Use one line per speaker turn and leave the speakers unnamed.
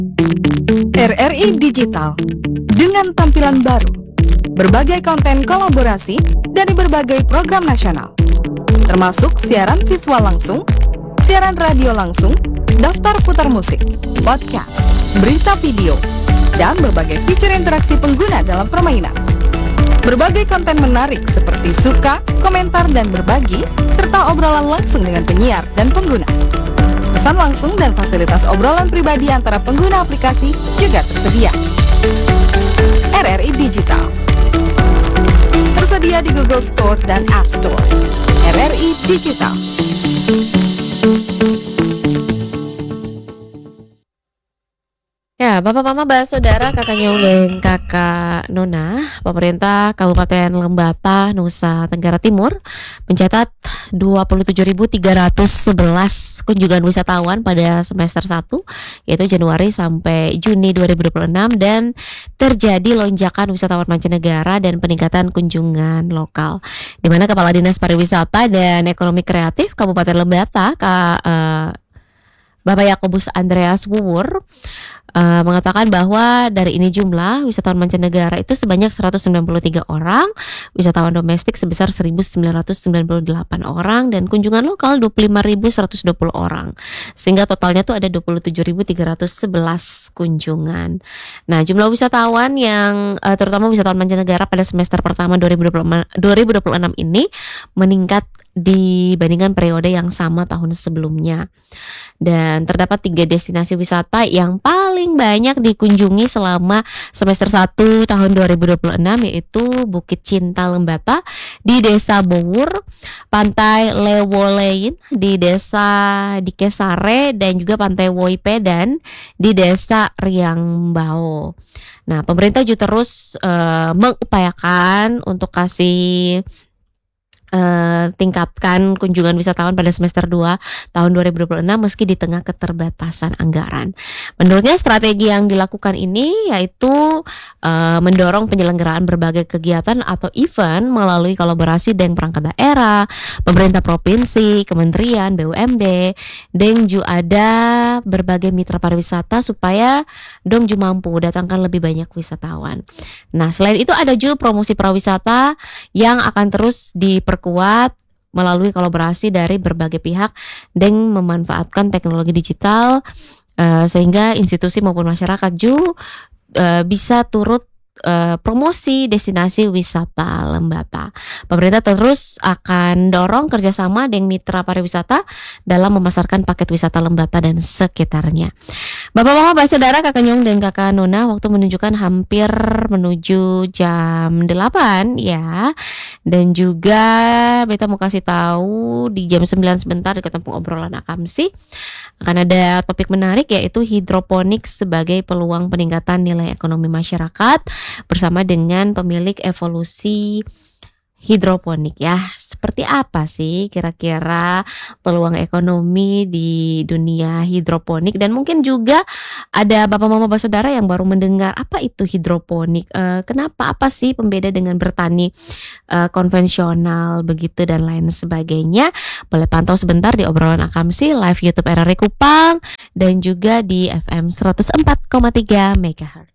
RRI Digital dengan tampilan baru, berbagai konten kolaborasi dari berbagai program nasional, termasuk siaran visual langsung, siaran radio langsung, daftar putar musik, podcast, berita video, dan berbagai fitur interaksi pengguna dalam permainan. Berbagai konten menarik seperti suka, komentar, dan berbagi, serta obrolan langsung dengan penyiar dan pengguna. Pesan langsung dan fasilitas obrolan pribadi antara pengguna aplikasi juga tersedia. RRI Digital tersedia di Google Store dan App Store. RRI Digital.
Ya, Bapak Mama, Saudara, Kakak Nyong dan Kakak Nona, pemerintah Kabupaten Lembata, Nusa Tenggara Timur mencatat 27.311 kunjungan wisatawan pada semester 1, yaitu Januari sampai Juni 2026, dan terjadi lonjakan wisatawan mancanegara dan peningkatan kunjungan lokal. Di mana Kepala Dinas Pariwisata dan Ekonomi Kreatif Kabupaten Lembata, Bapak Yakobus Andreas Wuwur, mengatakan bahwa dari ini jumlah wisatawan mancanegara itu sebanyak 193 orang, wisatawan domestik sebesar 1.998 orang, dan kunjungan lokal 25.120 orang, sehingga totalnya tuh ada 27.311 kunjungan. Nah, jumlah wisatawan yang terutama wisatawan mancanegara pada semester pertama 2026 ini meningkat dibandingkan periode yang sama tahun sebelumnya. Dan terdapat 3 destinasi wisata yang paling banyak dikunjungi selama semester 1 tahun 2026, yaitu Bukit Cinta Lembata di Desa Bowur, Pantai Lewolein di Desa Dikesare, dan juga Pantai Woipedan di Desa Riangbao. Nah, pemerintah juga terus mengupayakan untuk kasih tingkatkan kunjungan wisatawan pada semester 2 tahun 2026 meski di tengah keterbatasan anggaran. Menurutnya strategi yang dilakukan ini yaitu mendorong penyelenggaraan berbagai kegiatan atau event melalui kolaborasi dengan perangkat daerah, pemerintah provinsi, kementerian, BUMD, dan juga ada berbagai mitra pariwisata supaya dong juga mampu datangkan lebih banyak wisatawan. Nah, selain itu ada juga promosi pariwisata yang akan terus diperkuat melalui kolaborasi dari berbagai pihak dan memanfaatkan teknologi digital sehingga institusi maupun masyarakat juga bisa turut promosi destinasi wisata Lembata. Pemerintah terus akan dorong kerjasama dengan mitra pariwisata dalam memasarkan paket wisata Lembata dan sekitarnya. Bapak Mama, Saudara, Kakak Nyong dan Kakak Nona, waktu menunjukkan hampir menuju jam 8 ya. Dan juga beta mau kasih tahu di jam 9 sebentar di ketemu obrolan Akamsi akan ada topik menarik, yaitu hidroponik sebagai peluang peningkatan nilai ekonomi masyarakat bersama dengan pemilik Evolusi Hidroponik ya. Seperti apa sih kira-kira peluang ekonomi di dunia hidroponik, dan mungkin juga ada Bapak Mama Saudara yang baru mendengar apa itu hidroponik, kenapa, apa sih pembeda dengan bertani konvensional begitu dan lain sebagainya. Boleh pantau sebentar di obrolan Akamsi live YouTube RRI Kupang dan juga di FM 104,3 MHz.